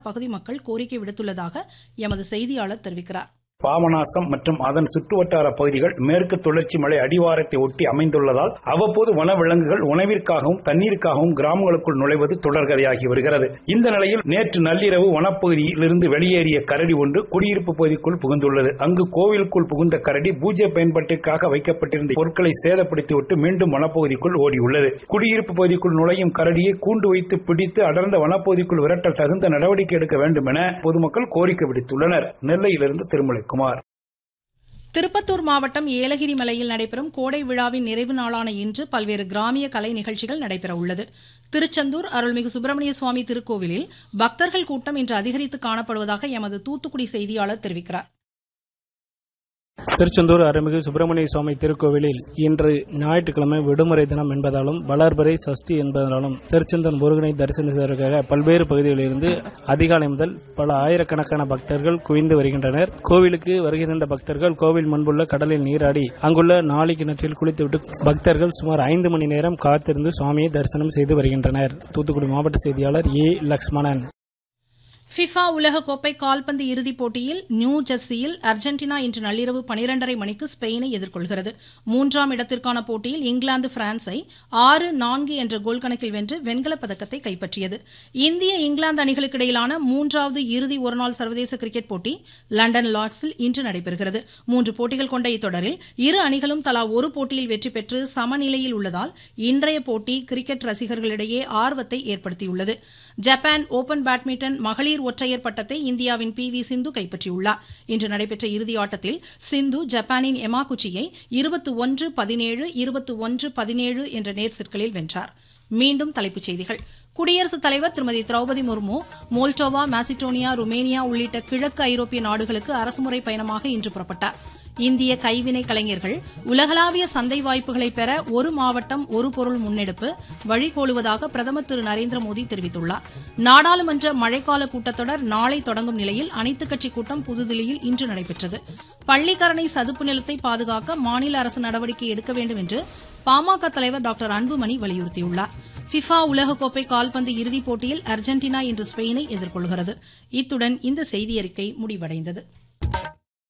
பகுதி மக்கள் கோரிக்கை விடுத்துள்ளதாக எமது செய்தியாளர் தெரிவிக்கிறார். பாபநாசம் மற்றும் அதன் சுற்றுவட்டார பகுதிகள் மேற்கு தொடர்ச்சி மலை அடிவாரத்தை ஒட்டி அமைந்துள்ளதால் அவ்வப்போது வனவிலங்குகள் உணவிற்காகவும் தண்ணீருக்காகவும் கிராமங்களுக்குள் நுழைவது தொடர்கதையாகி வருகிறது. இந்த நிலையில் நேற்று நள்ளிரவு வனப்பகுதியில் இருந்து வெளியேறிய கரடி ஒன்று குடியிருப்பு பகுதிக்குள் புகுந்துள்ளது. அங்கு கோவிலுக்குள் புகுந்த கரடி பூஜை பயன்பாட்டிற்காக வைக்கப்பட்டிருந்த பொருட்களை சேதப்படுத்திவிட்டு மீண்டும் வனப்பகுதிக்குள் ஓடியுள்ளது. குடியிருப்பு பகுதிக்குள் நுழையும் கரடியை கூண்டு வைத்து பிடித்து அடர்ந்த வனப்பகுதிக்குள் விரட்ட தகுந்த நடவடிக்கை எடுக்க வேண்டும் என பொதுமக்கள் கோரிக்கை விடுத்துள்ளனர். நெல்லையிலிருந்து திருமலை. திருப்பத்தூர் மாவட்டம் ஏலகிரி மலையில் நடைபெறும் கோடை விழாவின் நிறைவு நாளான இன்று பல்வேறு கிராமிய கலை நிகழ்ச்சிகள் நடைபெற உள்ளது. திருச்செந்தூர் அருள்மிகு சுப்பிரமணிய சுவாமி திருக்கோவிலில் பக்தர்கள் கூட்டம் இன்று அதிகரித்து காணப்படுவதாக எமது தூத்துக்குடி செய்தியாளர் தெரிவிக்கிறார். திருச்செந்தூர் அருள்மிகு சுப்பிரமணிய சுவாமி திருக்கோவிலில் இன்று ஞாயிற்றுக்கிழமை விடுமுறை தினம் என்பதாலும் வளர்பிறை சஷ்டி என்பதாலும் திருச்செந்தூர் முருகனை தரிசனிப்பதற்காக பல்வேறு பகுதிகளிலிருந்து அதிகாலை முதல் பல ஆயிரக்கணக்கான பக்தர்கள் குவிந்து வருகின்றனர். கோவிலுக்கு வருகை தந்த பக்தர்கள் கோவில் முன்புள்ள கடலில் நீராடி அங்குள்ள நாளி கிணற்றில் குளித்துவிட்டு பக்தர்கள் சுமார் 5 மணி நேரம் காத்திருந்து சுவாமியை தரிசனம் செய்து வருகின்றனர். தூத்துக்குடி மாவட்ட செய்தியாளர் ஏ. லக்ஷ்மணன். ஃபிஃபா உலகக்கோப்பை கால்பந்து இறுதிப் போட்டியில் நியூ ஜெர்சியில் அர்ஜென்டினா இன்று நள்ளிரவு 12:30 மணிக்கு ஸ்பெயினை எதிர்கொள்கிறது. 3ஆம் இடத்திற்கான போட்டியில் இங்கிலாந்து பிரான்ஸை 6-4 என்ற கோல் கணக்கில் வென்று வெண்கலப் பதக்கத்தை கைப்பற்றியது. இந்திய இங்கிலாந்து அணிகளுக்கு இடையிலான 3வது இறுதி ஒருநாள் சர்வதேச கிரிக்கெட் போட்டி லண்டன் லார்ட்ஸில் இன்று நடைபெறுகிறது. 3 போட்டிகள் கொண்ட இத்தொடரில் இரு அணிகளும் தலா ஒரு போட்டியில் வெற்றி பெற்று சமநிலையில் உள்ளதால் இன்றைய போட்டி கிரிக்கெட் ரசிகர்களிடையே ஆர்வத்தை ஏற்படுத்தியுள்ளது. ஜப்பான் ஓபன் பேட்மிண்டன் மகளிர் ஒற்றையர் பட்டத்தை இந்தியாவின் PV சிந்து கைப்பற்றியுள்ளார். இன்று நடைபெற்ற இறுதி ஆட்டத்தில் சிந்து ஜப்பானின் எமாகுச்சியை 21-17, 21-17 என்ற நேர் செட்களில் வென்றார். மீண்டும் தலைப்புச் செய்திகள். குடியரசுத் தலைவர் திருமதி Draupadi Murmu Moldova, Macedonia, Romania உள்ளிட்ட கிழக்கு ஐரோப்பிய நாடுகளுக்கு அரசுமுறை பயணமாக இன்று புறப்பட்டார். இந்திய கைவினை கலைஞர்கள் உலகளாவிய சந்தை வாய்ப்புகளை பெற ஒரு மாவட்டம் ஒரு பொருள் முன்னெடுப்பு வழிகோலுவதாக பிரதமர் திரு நரேந்திர மோடி தெரிவித்துள்ளார். நாடாளுமன்ற மழைக்கால கூட்டத்தொடர் நாளை தொடங்கும் நிலையில் அனைத்துக் கட்சி கூட்டம் புதுதில்லியில் இன்று நடைபெற்றது. பள்ளிக்கரணை சதுப்பு நிலத்தை பாதுகாக்க மாநில அரசு நடவடிக்கை எடுக்க வேண்டும் என்று பாமக தலைவர் டாக்டர் அன்புமணி வலியுறுத்தியுள்ளார். ஃபிஃபா உலகக்கோப்பை கால்பந்து இறுதிப் போட்டியில் அர்ஜென்டினா இன்று ஸ்பெயினை எதிர்கொள்கிறது. இத்துடன் இந்த செய்தியறிக்கை முடிவடைந்தது.